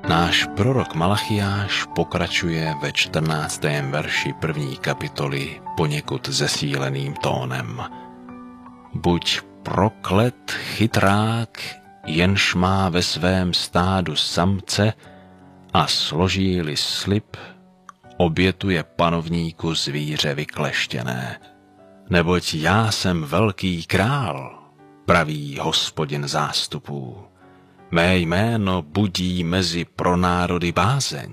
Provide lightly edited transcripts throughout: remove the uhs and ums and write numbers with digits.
Náš prorok Malachiáš pokračuje ve 14. verši 1. kapitoly poněkud zesíleným tónem. Buď proklet chytrák, jenž má ve svém stádu samce a složí-li slib, obětuje panovníku zvíře vykleštěné. Neboť já jsem velký král, praví Hospodin zástupů. Mé jméno budí mezi pronárody bázeň.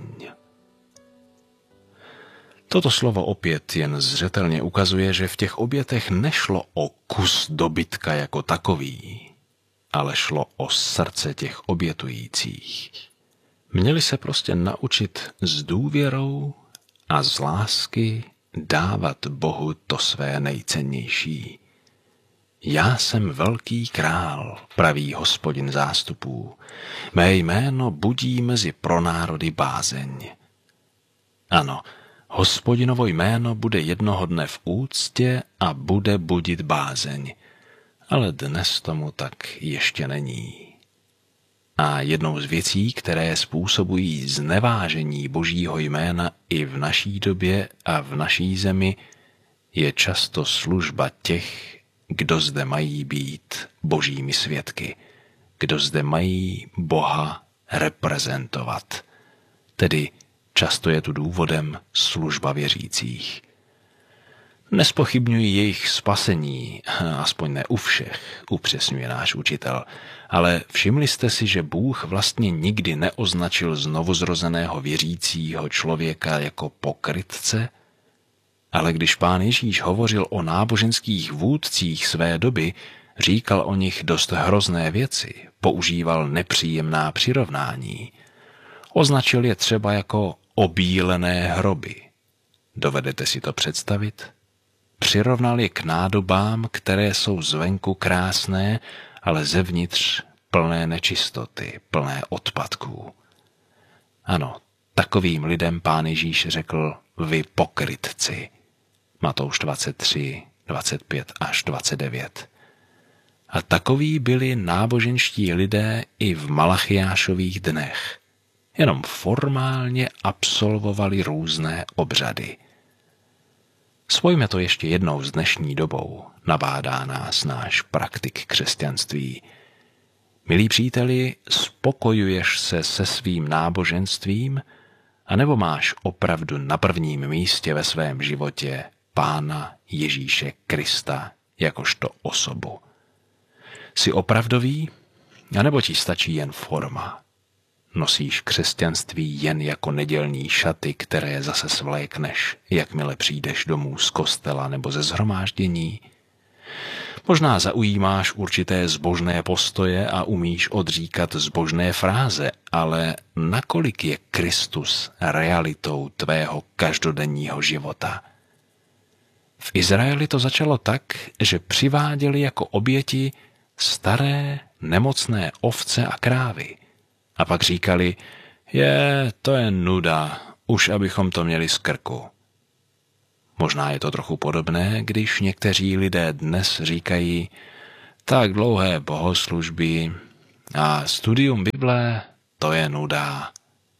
Toto slovo opět jen zřetelně ukazuje, že v těch obětech nešlo o kus dobytka jako takový, ale šlo o srdce těch obětujících. Měli se prostě naučit s důvěrou a z lásky dávat Bohu to své nejcennější. Já jsem velký král, praví Hospodin zástupů. Mé jméno budí mezi pronárody bázeň. Ano, Hospodinovo jméno bude jednoho dne v úctě a bude budit bázeň. Ale dnes tomu tak ještě není. A jednou z věcí, které způsobují znevážení Božího jména i v naší době a v naší zemi, je často služba těch, kdo zde mají být božími svědky, kdo zde mají Boha reprezentovat. Tedy často je tu důvodem služba věřících. Nespochybňuji jejich spasení, aspoň ne u všech, upřesňuje náš učitel, ale všimli jste si, že Bůh vlastně nikdy neoznačil znovuzrozeného věřícího člověka jako pokrytce? Ale když Pán Ježíš hovořil o náboženských vůdcích své doby, říkal o nich dost hrozné věci, používal nepříjemná přirovnání. Označil je třeba jako obílené hroby. Dovedete si to představit? Přirovnal je k nádobám, které jsou zvenku krásné, ale zevnitř plné nečistoty, plné odpadků. Ano, takovým lidem Pán Ježíš řekl: vy pokrytci. Matouš 23, 25 až 29. A takoví byli náboženští lidé i v Malachiášových dnech. Jenom formálně absolvovali různé obřady. Spojme to ještě jednou s dnešní dobou, nabádá nás náš praktik křesťanství. Milí příteli, spokojuješ se se svým náboženstvím, anebo máš opravdu na prvním místě ve svém životě Pána Ježíše Krista jakožto osobu? Jsi opravdový, anebo ti stačí jen forma? Nosíš křesťanství jen jako nedělní šaty, které zase svlékneš, jakmile přijdeš domů z kostela nebo ze shromáždění? Možná zaujímáš určité zbožné postoje a umíš odříkat zbožné fráze, ale nakolik je Kristus realitou tvého každodenního života? V Izraeli to začalo tak, že přiváděli jako oběti staré, nemocné ovce a krávy. A pak říkali: to je nuda, už abychom to měli z krku. Možná je to trochu podobné, když někteří lidé dnes říkají: tak dlouhé bohoslužby a studium Bible, to je nuda.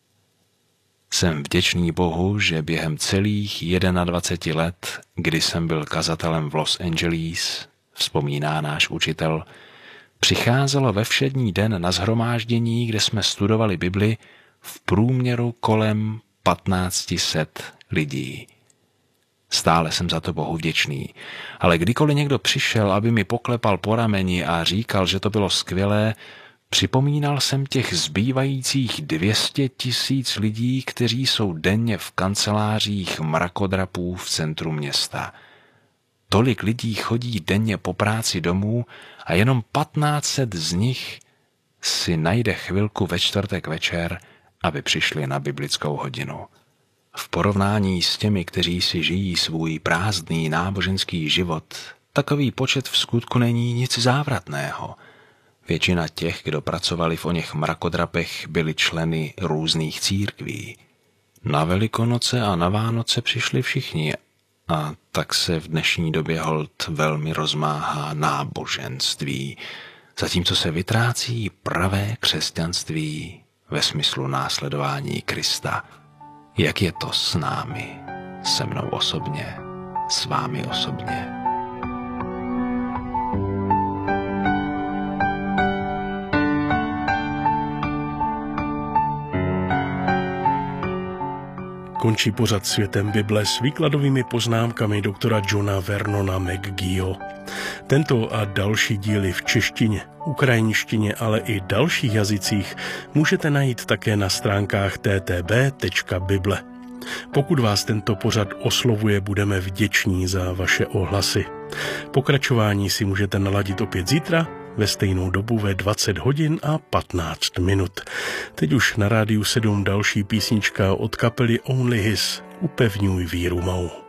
Jsem vděčný Bohu, že během celých 21 let, kdy jsem byl kazatelem v Los Angeles, vzpomíná náš učitel, přicházelo ve všední den na shromáždění, kde jsme studovali Bibli, v průměru kolem 1500 lidí. Stále jsem za to Bohu vděčný, ale kdykoliv někdo přišel, aby mi poklepal po rameni a říkal, že to bylo skvělé, připomínal jsem těch zbývajících 200 000 lidí, kteří jsou denně v kancelářích mrakodrapů v centru města. Tolik lidí chodí denně po práci domů a jenom 1500 z nich si najde chvilku ve čtvrtek večer, aby přišli na biblickou hodinu. V porovnání s těmi, kteří si žijí svůj prázdný náboženský život, takový počet v skutku není nic závratného. Většina těch, kdo pracovali v oněch mrakodrapech, byli členy různých církví. Na Velikonoce a na Vánoce přišli všichni, a tak se v dnešní době holt velmi rozmáhá náboženství, zatímco se vytrácí pravé křesťanství ve smyslu následování Krista. Jak je to s námi, se mnou osobně, s vámi osobně? Končí pořad Světem Bible s výkladovými poznámkami doktora Johna Vernona McGeeho. Tento a další díly v češtině, ukrajinštině, ale i dalších jazycích můžete najít také na stránkách ttb.bible. Pokud vás tento pořad oslovuje, budeme vděční za vaše ohlasy. Pokračování si můžete naladit opět zítra ve stejnou dobu ve 20 hodin a 15 minut. Teď už na Rádiu 7 další písnička od kapely Only His, Upevňuj víru mou.